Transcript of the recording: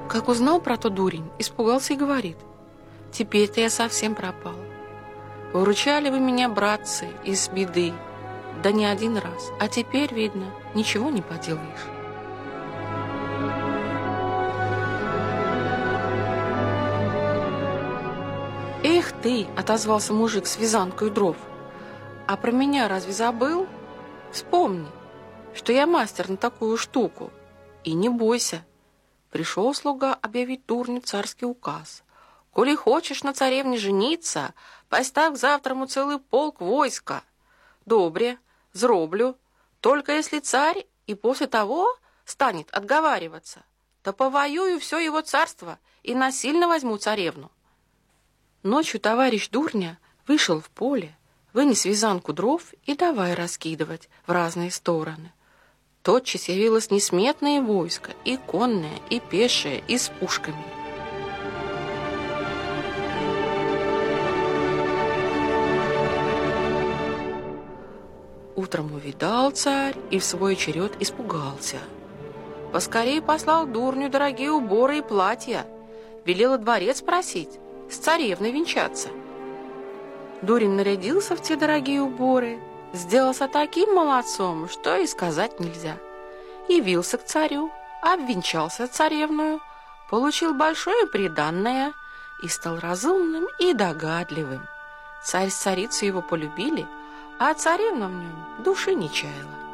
Как узнал про то дурень, испугался и говорит: «Теперь-то я совсем пропал. Выручали вы меня, братцы, из беды, да не один раз, а теперь, видно, ничего не поделаешь». «Эх ты!» — отозвался мужик с вязанкой дров. «А про меня разве забыл? Вспомни, что я мастер на такую штуку. И не бойся. Пришел слуга объявить дурню царский указ. Коли хочешь на царевне жениться, поставь к завтраму целый полк войска. Добре, зроблю. Только если царь и после того станет отговариваться, то повоюю все его царство и насильно возьму царевну». Ночью товарищ дурня вышел в поле, вынес вязанку дров и давай раскидывать в разные стороны. Тотчас явилось несметное войско, и конное, и пешее, и с пушками. Утром увидал царь и в свой черед испугался. Поскорей послал дурню дорогие уборы и платья, велел дворец просить, с царевной венчаться. Дурень нарядился в те дорогие уборы, сделался таким молодцом, что и сказать нельзя. Явился к царю, обвенчался царевную, получил большое приданное и стал разумным и догадливым. Царь с царицей его полюбили, а царевна в нем души не чаяла.